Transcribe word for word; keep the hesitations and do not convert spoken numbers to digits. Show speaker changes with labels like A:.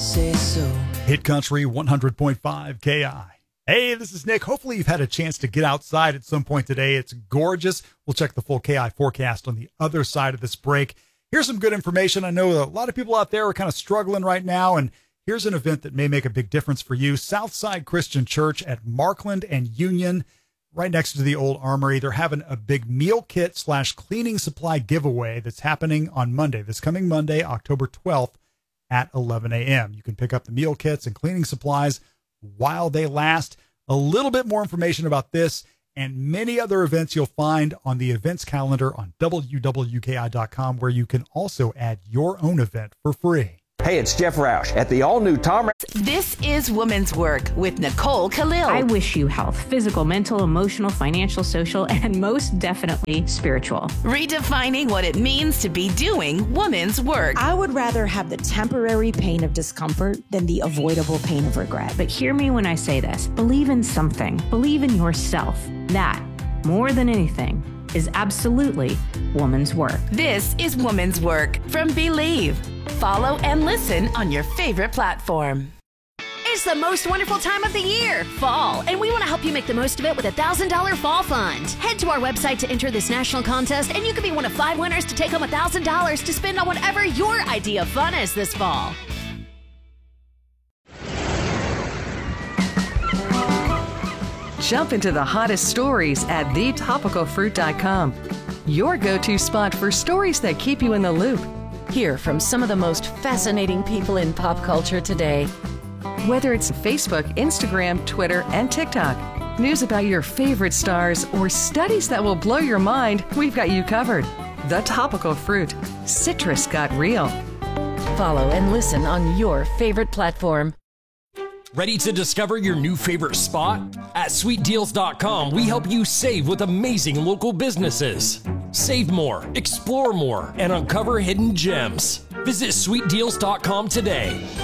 A: say so.
B: Hit Country one hundred point five K I. Hey, this is Nick. Hopefully you've had a chance to get outside at some point today. It's gorgeous. We'll check the full K I forecast on the other side of this break. Here's some good information. I know a lot of people out there are kind of struggling right now, and here's an event that may make a big difference for you. Southside Christian Church at Markland and Union, right next to the old Armory. They're having a big meal kit slash cleaning supply giveaway that's happening on Monday, this coming Monday, October twelfth at eleven a.m. You can pick up the meal kits and cleaning supplies while they last. A little bit more information about this and many other events you'll find on the events calendar on W W K I dot com, where you can also add your own event for free.
C: Hey, it's Jeff Roush at the all-new Tom.
D: This is Woman's Work with Nicole Khalil.
E: I wish you health, physical, mental, emotional, financial, social, and most definitely spiritual.
D: Redefining what it means to be doing woman's work.
F: I would rather have the temporary pain of discomfort than the avoidable pain of regret.
E: But hear me when I say this. Believe in something. Believe in yourself. That, more than anything, is absolutely woman's work.
D: This is Woman's Work from Believe. Follow and listen on your favorite platform.
G: It's the most wonderful time of the year, fall, and we want to help you make the most of it with a one thousand dollars Fall Fund. Head to our website to enter this national contest, and you could be one of five winners to take home one thousand dollars to spend on whatever your idea of fun is this fall.
H: Jump into the hottest stories at the topical fruit dot com, your go-to spot for stories that keep you in the loop.
I: Hear from some of the most fascinating people in pop culture today.
H: Whether it's Facebook, Instagram, Twitter, and TikTok, news about your favorite stars, or studies that will blow your mind, we've got you covered. The Topical Fruit. Citrus got real.
I: Follow and listen on your favorite platform.
J: Ready to discover your new favorite spot? At sweet deals dot com, we help you save with amazing local businesses. Save more, explore more, and uncover hidden gems. Visit sweet deals dot com today.